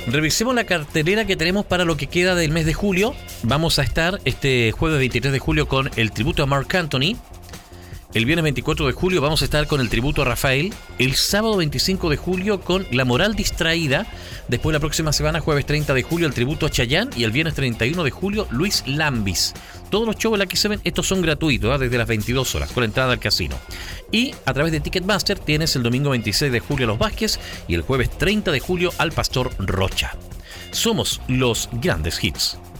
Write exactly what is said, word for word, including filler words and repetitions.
Revisemos la cartelera que tenemos para lo que queda del mes de julio. Vamos a estar este jueves veintitrés de julio con el tributo a Marc Anthony. El viernes veinticuatro de julio vamos a estar con el tributo a Rafael. El sábado veinticinco de julio con La Moral Distraída. Después la próxima semana, jueves treinta de julio, el tributo a Chayanne. Y el viernes treinta y uno de julio, Luis Lambis. Todos los shows en la que se ven, estos son gratuitos, ¿eh? Desde las veintidós horas, con entrada al casino. Y a través de Ticketmaster tienes el domingo veintiséis de julio a Los Vázquez y el jueves treinta de julio al Pastor Rocha. Somos los grandes hits.